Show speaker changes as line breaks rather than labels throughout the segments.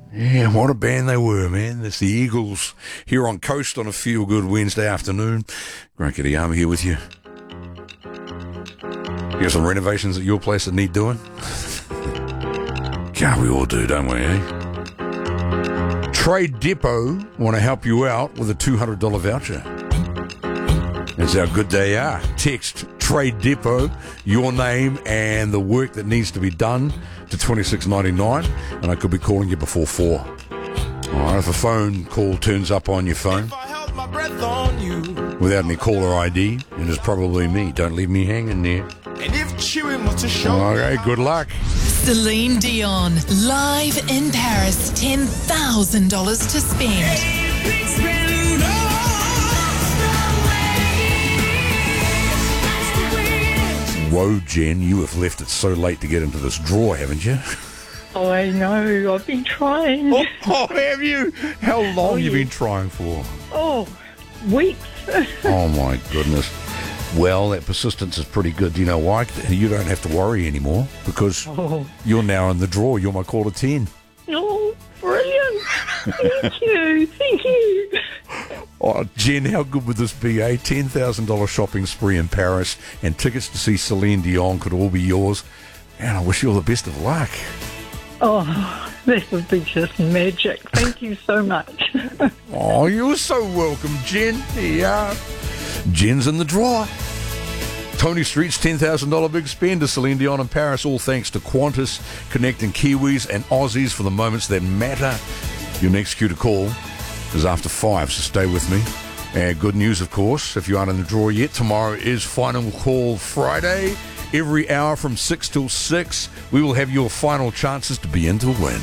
Yeah, what a band they were, man. It's the Eagles here on Coast on a feel-good Wednesday afternoon. Grant Kitayama here with you. You got some renovations at your place that need doing? God, we all do, don't we, eh? Trade Depot want to help you out with a $200 voucher. That's how good they are. Text Trade Depot, your name and the work that needs to be done to $26.99, and I could be calling you before 4. All right, if a phone call turns up on your phone without any caller ID, it is probably me. Don't leave me hanging there.
And if chewing was to show.
Okay, good luck.
Celine Dion, live in Paris, $10,000 to spend.
Whoa, Jen, you have left it so late to get into this draw, haven't you?
Oh, I know. I've been trying.
Oh, have you? How long have you been trying for?
Oh, weeks.
Oh, my goodness. Well, that persistence is pretty good. Do you know why? You don't have to worry anymore because you're now in the draw. You're my caller 10.
Oh, brilliant. Thank you. Thank you.
Oh, Jen, how good would this be, eh? $10,000 shopping spree in Paris and tickets to see Celine Dion could all be yours. And I wish you all the best of luck.
Oh, this would be just magic. Thank you so much.
Oh, you're so welcome, Jen. Here you are. Jen's in the draw. Tony Street's $10,000 big spend to Celine Dion in Paris, all thanks to Qantas, connecting Kiwis and Aussies for the moments that matter. Your next cue to call is after 5, so stay with me. And good news, of course, if you aren't in the draw yet, tomorrow is Final Call Friday. Every hour from 6 till 6, we will have your final chances to be in to win.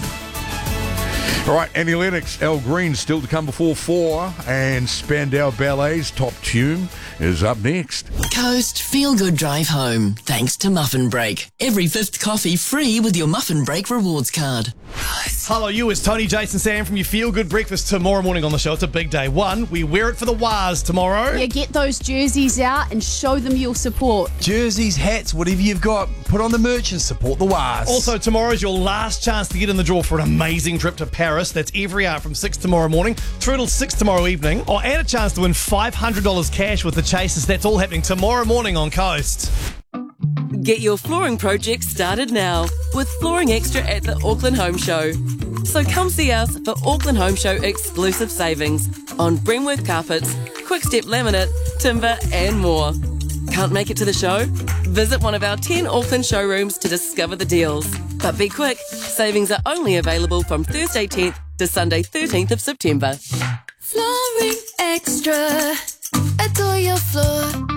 All right, Annie Lennox, Al Green still to come before 4, and Spandau Ballet's Top Tune is up next.
Coast Feel Good Drive Home, thanks to Muffin Break. Every 5th coffee free with your Muffin Break rewards card.
Hello, you. It's Tony, Jason, Sam from your Feel Good Breakfast tomorrow morning on the show. It's a big day. 1, we wear it for the Waz tomorrow.
Yeah, get those jerseys out and show them your support.
Jerseys, hats, whatever you've got, put on the merch and support the Waz.
Also, tomorrow's your last chance to get in the draw for an amazing trip to Paris. That's every hour from 6 tomorrow morning through till 6 tomorrow evening. Oh, and a chance to win $500 cash with the Chasers. That's all happening tomorrow morning on Coast.
Get your flooring project started now with Flooring Extra at the Auckland Home Show. So come see us for Auckland Home Show exclusive savings on Bremworth carpets, Quickstep laminate, timber and more. Can't make it to the show? Visit one of our 10 Auckland showrooms to discover the deals. But be quick, savings are only available from Thursday 10th to Sunday 13th of September.
Flooring Extra, adore your floor.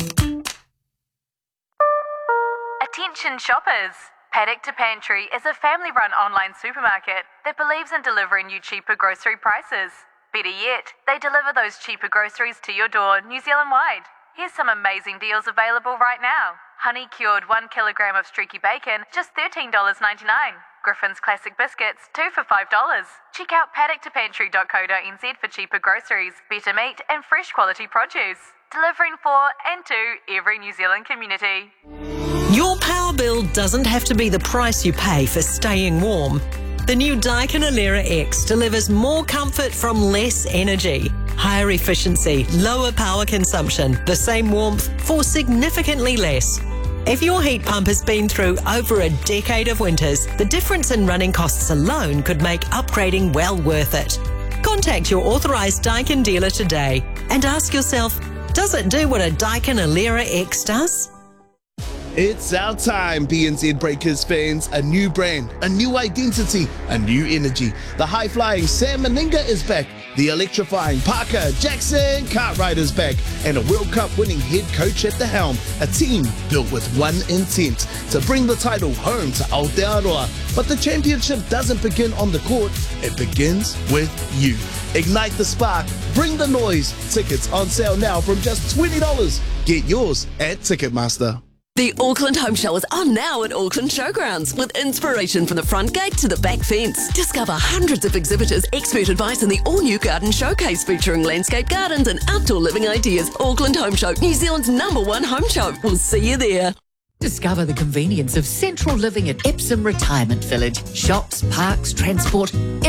Attention shoppers! Paddock to Pantry is a family-run online supermarket that believes in delivering you cheaper grocery prices. Better yet, they deliver those cheaper groceries to your door New Zealand-wide. Here's some amazing deals available right now. Honey-cured 1 kilogram of streaky bacon, just $13.99. Griffin's Classic Biscuits, 2 for $5. Check out paddocktopantry.co.nz for cheaper groceries, better meat and fresh quality produce. Delivering for and to every New Zealand community.
Your power bill doesn't have to be the price you pay for staying warm. The new Daikin Alera X delivers more comfort from less energy. Higher efficiency, lower power consumption, the same warmth for significantly less. If your heat pump has been through over a decade of winters, the difference in running costs alone could make upgrading well worth it. Contact your authorised Daikin dealer today and ask yourself, does it do what a Daikin Alera X does?
It's our time, BNZ Breakers fans. A new brand, a new identity, a new energy. The high-flying Sam Meninga is back. The electrifying Parker Jackson Cartwright is back. And a World Cup winning head coach at the helm. A team built with one intent, to bring the title home to Aotearoa. But the championship doesn't begin on the court. It begins with you. Ignite the spark. Bring the noise. Tickets on sale now from just $20. Get yours at Ticketmaster.
The Auckland Home Show is on now at Auckland Showgrounds with inspiration from the front gate to the back fence. Discover hundreds of exhibitors, expert advice and the all-new garden showcase featuring landscape gardens and outdoor living ideas. Auckland Home Show, New Zealand's #1 home show. We'll see you there.
Discover the convenience of central living at Epsom Retirement Village. Shops, parks, transport,